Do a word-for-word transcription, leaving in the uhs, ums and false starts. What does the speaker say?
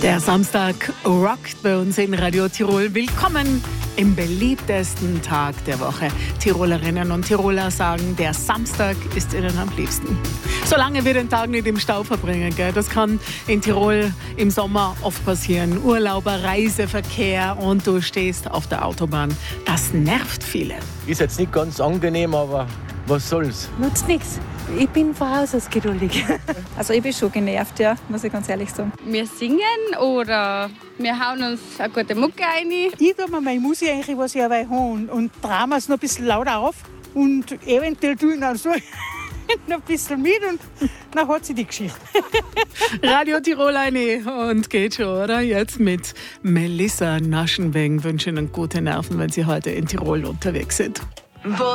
Der Samstag rockt bei uns in Radio Tirol. Willkommen im beliebtesten Tag der Woche. Tirolerinnen und Tiroler sagen, der Samstag ist ihnen am liebsten. Solange wir den Tag nicht im Stau verbringen, gell? Das kann in Tirol im Sommer oft passieren. Urlauber, Reiseverkehr und du stehst auf der Autobahn. Das nervt viele. Ist jetzt nicht ganz angenehm, aber was soll's? Nutzt nichts. Ich bin von Haus aus geduldig. Also ich bin schon genervt, ja, muss ich ganz ehrlich sagen. Wir singen oder wir hauen uns eine gute Mucke rein. Ich tue mir meine Musik eigentlich, was ich dabei habe und, und drama es noch ein bisschen lauter auf und eventuell tue ich dann so noch ein bisschen mit und dann hat sie die Geschichte. Radio Tirol eine und geht schon, oder? Jetzt mit Melissa Naschenweng. Wünsche Ihnen gute Nerven, wenn Sie heute in Tirol unterwegs sind.